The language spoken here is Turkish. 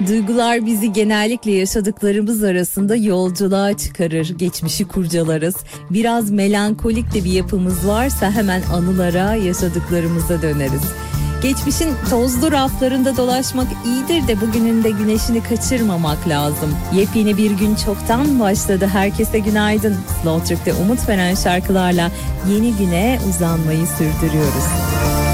Duygular bizi genellikle yaşadıklarımız arasında yolculuğa çıkarır, geçmişi kurcalarız. Biraz melankolik de bir yapımız varsa hemen anılara, yaşadıklarımıza döneriz. Geçmişin tozlu raflarında dolaşmak iyidir de bugünün de güneşini kaçırmamak lazım. Yepyeni bir gün çoktan başladı. Herkese günaydın. Slow Türk'te umut veren şarkılarla yeni güne uzanmayı sürdürüyoruz.